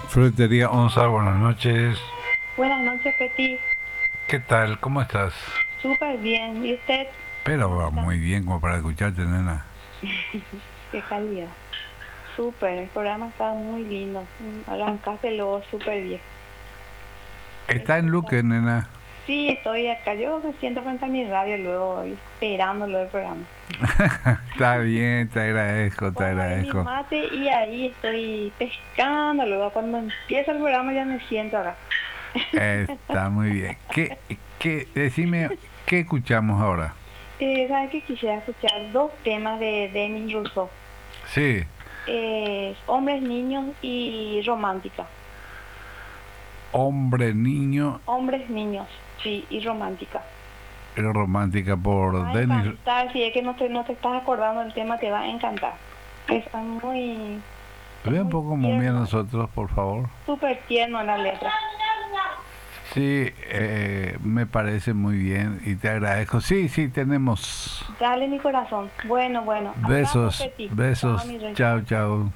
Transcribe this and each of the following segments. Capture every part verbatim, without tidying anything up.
Frutería Onza, buenas noches. Buenas noches, Peti. ¿Qué tal? ¿Cómo estás? Súper bien. ¿Y usted? Pero va muy bien como para escucharte, nena. Qué calidad. Súper, el programa está muy lindo. Arrancaste luego súper bien. ¿Está en Luque, nena? Sí, estoy acá. Yo me siento frente a mi radio luego, esperándolo el programa. Está bien, te agradezco, te Pongo ahí mi agradezco. mate y ahí estoy pescando. Luego cuando empieza el programa ya me siento acá. Está muy bien. ¿Qué, qué, decime, ¿qué escuchamos ahora? Eh, ¿Sabes qué? Quisiera escuchar dos temas de Denis Rousseau. Sí. Eh, hombres, niños y romántica. Hombre, niño, Hombres, niños, sí, y romántica. pero romántica por Va a Denis. encantar, si es que no te, no te estás acordando del tema, te va a encantar. Está muy... Ve un muy poco como a tierno, nosotros, por favor. súper tierno la letra. Sí, eh, me parece muy bien y te agradezco. Sí, sí, tenemos. Dale mi corazón. Bueno, bueno. Besos, Hablamos, Peti. besos. Chao, mi rey. Chao, chao.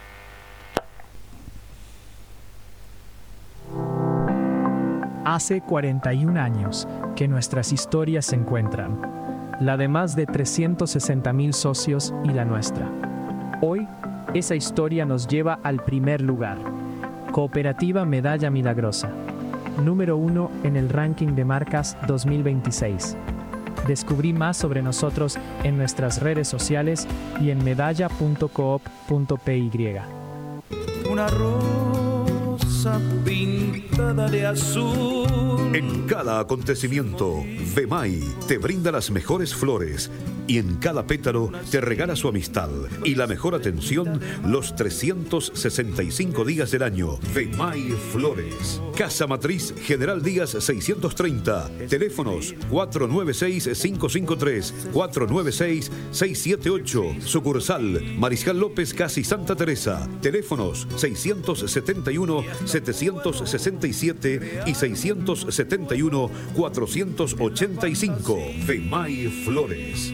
Hace cuarenta y un años que nuestras historias se encuentran, la de más de trescientos sesenta mil socios y la nuestra. Hoy, esa historia nos lleva al primer lugar. Cooperativa Medalla Milagrosa, número uno en el ranking de marcas dos mil veintiséis. Descubrí más sobre nosotros en nuestras redes sociales y en medalla punto coop punto py. Una rosa pintada de azul. En cada acontecimiento, Vemay te brinda las mejores flores y en cada pétalo te regala su amistad y la mejor atención los trescientos sesenta y cinco días del año. Vemay Flores. Casa Matriz General Díaz seiscientos treinta. Teléfonos cuatro nueve seis, cinco cinco tres, cuatro nueve seis, seis siete ocho. Sucursal Mariscal López, casi Santa Teresa. Teléfonos seiscientos setenta y uno, setecientos sesenta y siete y seiscientos setenta y uno, cuatrocientos ochenta y cinco. Vemay Flores.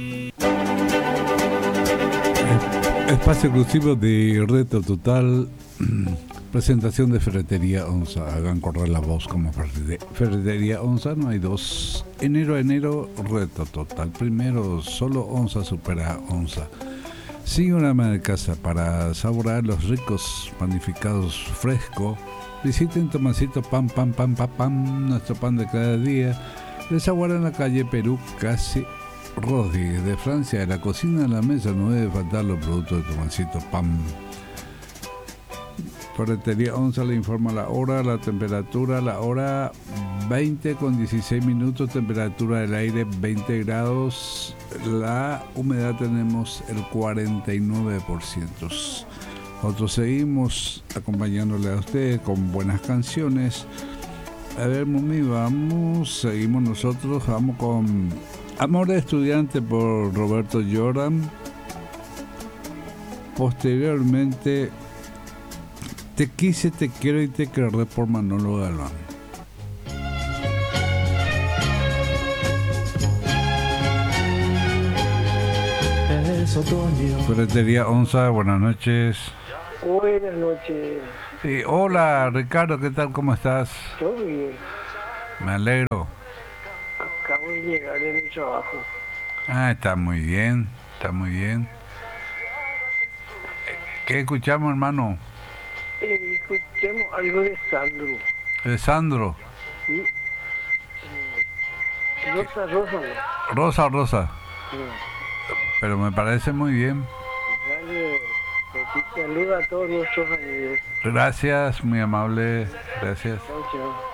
Espacio exclusivo de Reto Total. Presentación de Ferretería Onza. Hagan correr la voz como Ferretería Onza. No hay dos. Enero a enero, Reto Total. Primero, solo Onza supera Onza. Sigue una ama de casa para saborear los ricos panificados frescos. Visiten Tomasito Pan, Pan, Pan, Pan, Pan, nuestro pan de cada día. De sabor en la calle Perú, casi Rodríguez. De Francia, de la cocina a la mesa, no debe faltar los productos de Tomasito Pan. Ferretería Onza le informa la hora, la temperatura, la hora veinte con dieciséis minutos, temperatura del aire veinte grados, la humedad tenemos el cuarenta y nueve por ciento. Nosotros seguimos acompañándole a ustedes con buenas canciones. A ver, Mumi, vamos, seguimos nosotros, vamos con Amor de Estudiante por Roberto Jordan. Posteriormente, Te quise, te quiero y te querré por Manolo Galván. Es otoño. Ferretería Onza, buenas noches. Buenas noches. Sí, hola Ricardo, ¿qué tal? ¿Cómo estás? Todo bien. Me alegro. Acabo de llegar de mi trabajo. Ah, está muy bien, está muy bien. ¿Qué escuchamos, hermano? Eh, escuchemos algo de Sandro. De Sandro. ¿Sí? Eh, Rosa, Rosa, no. Rosa, Rosa. No. Pero me parece muy bien. Dale, Petit, saluda a todos nuestros amigos. Gracias, muy amable. Gracias. Chao, chao.